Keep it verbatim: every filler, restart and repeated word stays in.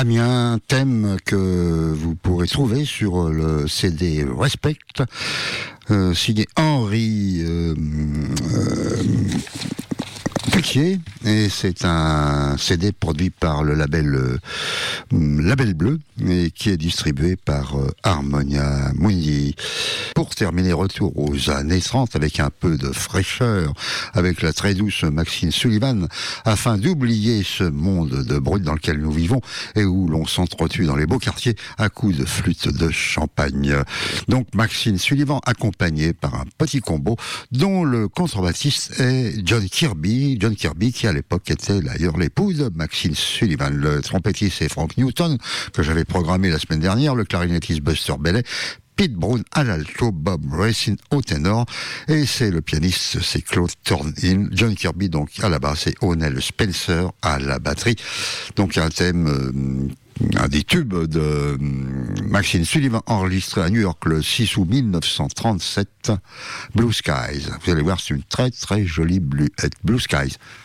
Amiens, thème que vous pourrez trouver sur le C D Respect, euh, signé Henri euh, euh, Puquier, et c'est un C D produit par le label euh, Label Bleu et qui est distribué par euh, Harmonia Mundi. Pour terminer, retour aux années trente avec un peu de fraîcheur, avec la très douce Maxine Sullivan, afin d'oublier ce monde de brut dans lequel nous vivons et où l'on s'entretue dans les beaux quartiers à coups de flûte de champagne. Donc Maxine Sullivan accompagnée par un petit combo dont le contrebassiste est John Kirby, John Kirby qui à l'époque était d'ailleurs l'époux de Maxine Sullivan. Le trompettiste c'est Frank Newton, que j'avais programmé la semaine dernière, le clarinettiste Buster Bailey, Pete Brown à l'alto, Bob Racine au ténor, et c'est le pianiste, c'est Claude Thornhill, John Kirby donc à la basse et Onel Spencer à la batterie. Donc un thème, euh, un des tubes de euh, Maxine Sullivan enregistré à New York le six août mille neuf cent trente-sept, Blue Skies. Vous allez voir, c'est une très très jolie Blue, Blue Skies.